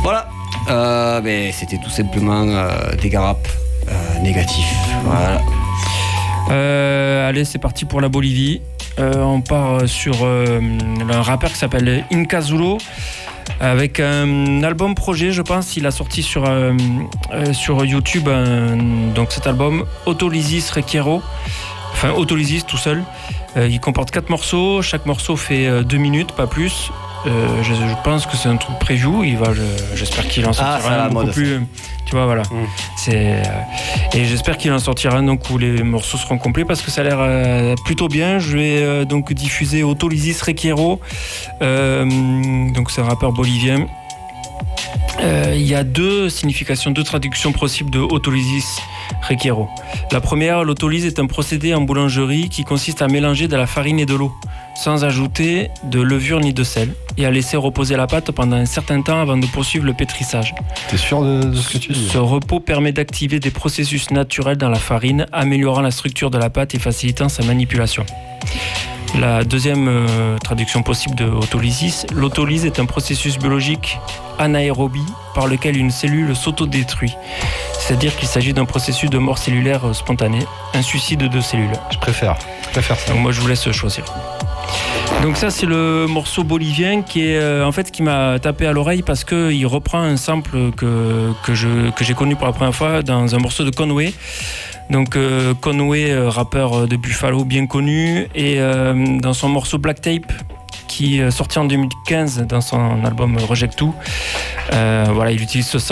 Voilà. Mais c'était tout simplement des garapes négatifs. Voilà. Allez, c'est parti pour la Bolivie. On part sur un rappeur qui s'appelle Inca Zulo avec un album projet, je pense. Il a sorti sur YouTube donc cet album Autolysis Requiero, enfin Autolysis tout seul. Il comporte 4 morceaux, chaque morceau fait 2 minutes, pas plus. Je pense que c'est un truc preview. J'espère qu'il en sortira un beaucoup plus. Tu vois, voilà. Et j'espère qu'il en sortira un donc où les morceaux seront complets parce que ça a l'air plutôt bien. Je vais donc diffuser Autolysis Requiero. Donc c'est un rappeur bolivien. Il y a 2 significations, 2 traductions possibles de Autolysis Requiero. La première, l'autolyse est un procédé en boulangerie qui consiste à mélanger de la farine et de l'eau, sans ajouter de levure ni de sel, et à laisser reposer la pâte pendant un certain temps avant de poursuivre le pétrissage. T'es sûr de ce que tu dis ? Ce repos permet d'activer des processus naturels dans la farine, améliorant la structure de la pâte et facilitant sa manipulation. La deuxième traduction possible de autolysis, l'autolyse est un processus biologique anaérobie par lequel une cellule s'autodétruit. C'est-à-dire qu'il s'agit d'un processus de mort cellulaire spontanée, un suicide de cellules. Je préfère ça. Donc moi je vous laisse choisir. Donc ça c'est le morceau bolivien qui est en fait qui m'a tapé à l'oreille parce que il reprend un sample que j'ai connu pour la première fois dans un morceau de Conway. Donc Conway, rappeur de Buffalo bien connu, et dans son morceau Black Tape qui est sorti en 2015 dans son album Reject 2, voilà, il utilise ce